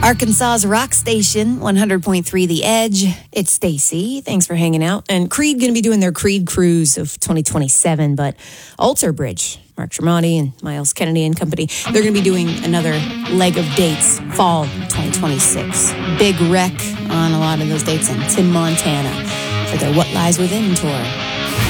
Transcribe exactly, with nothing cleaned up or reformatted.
Arkansas's rock station, one hundred point three The Edge. It's Stacy. Thanks for hanging out. And Creed going to be doing their Creed cruise of twenty twenty-seven, but Alter Bridge, Mark Tremonti and Miles Kennedy and company, they're going to be doing another leg of dates, fall twenty twenty-six. Big wreck on a lot of those dates in Tim, Montana for their What Lies Within tour.